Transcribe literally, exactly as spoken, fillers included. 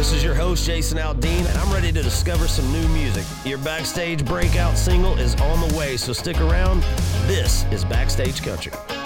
This is your host, Jason Aldean, and I'm ready to discover some new music. Your Backstage breakout single is on the way, so stick around. This is Backstage Country.